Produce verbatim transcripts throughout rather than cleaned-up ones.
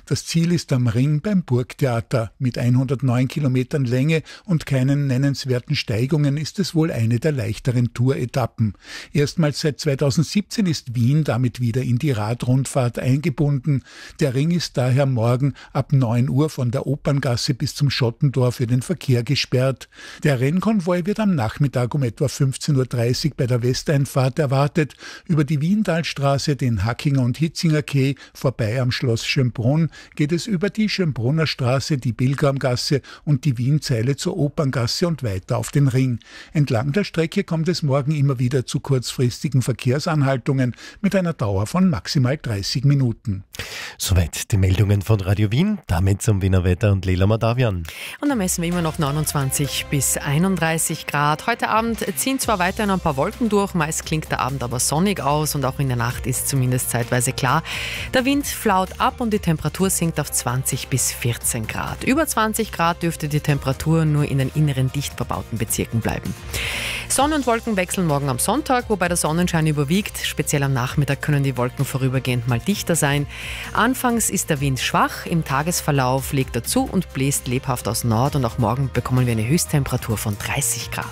Das Ziel ist am Ring beim Burgtheater. Mit hundertneun Kilometern Länge und keinen nennenswerten Steigungen ist es wohl eine der leichteren Tour-Etappen. Erstmals seit zweitausendsiebzehn ist Wien damit wieder in die Radrundfahrt eingebunden. Der Ring ist daher morgen ab neun Uhr von der Operngasse bis zum Schottentor für den Verkehr gesperrt. Der Rennkonvoi wird am Nachmittag um etwa fünfzehn Uhr dreißig bei der Westeinfahrt erwartet. Über die Wientalstraße, den Hackinger und Hitzinger Quai, vorbei am Schloss Schönbrunn, geht es über die Schönbrunner Straße, die Pilgramgasse und die Wienzeile zur Operngasse und weiter auf den Ring. Entlang der Strecke kommt es morgen immer wieder zu kurzfristigen Verkehrsanhaltungen mit einer Dauer von maximal dreißig Minuten. Soweit die Meldungen von Radio Wien. Damit zum Wiener Wetter und Leila Madavian. Und dann messen wir immer noch neunundzwanzig bis einunddreißig Grad. Heute Abend ziehen zwar weiterhin ein paar Wolken durch, meist klingt der Abend aber sonnig aus und auch in der Nacht ist zumindest zeitweise klar. Der Wind flaut ab und die Temperatur sinkt auf zwanzig bis vierzehn Grad. Über zwanzig Grad dürfte die Temperatur nur in den inneren dicht verbauten Bezirken bleiben. Sonne und Wolken wechseln morgen am Sonntag, wobei der Sonnenschein überwiegt. Speziell am Nachmittag können die Wolken vorübergehend mal dichter sein. Anfangs ist der Wind schwach, im Tagesverlauf legt er zu und bläst lebhaft aus Nord und auch morgen bekommen wir eine Höchsttemperatur von dreißig Grad.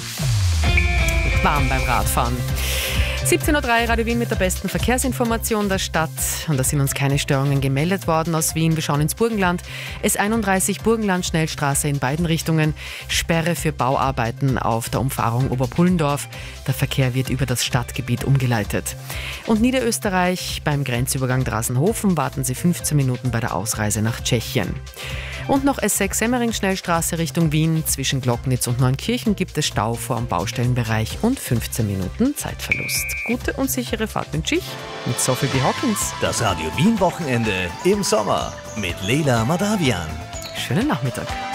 Warm beim Radfahren. siebzehn Uhr drei, Radio Wien mit der besten Verkehrsinformation der Stadt. Und da sind uns keine Störungen gemeldet worden aus Wien. Wir schauen ins Burgenland. S einunddreißig Burgenland Schnellstraße in beiden Richtungen. Sperre für Bauarbeiten auf der Umfahrung Oberpullendorf. Der Verkehr wird über das Stadtgebiet umgeleitet. Und Niederösterreich beim Grenzübergang Drasenhofen warten Sie fünfzehn Minuten bei der Ausreise nach Tschechien. Und noch S sechs Semmering Schnellstraße Richtung Wien. Zwischen Glocknitz und Neunkirchen gibt es Stau vor dem Baustellenbereich und fünfzehn Minuten Zeitverlust. Gute und sichere Fahrt wünsche ich mit Sophie B. Hawkins. Das Radio Wien Wochenende im Sommer mit Leila Madavian. Schönen Nachmittag.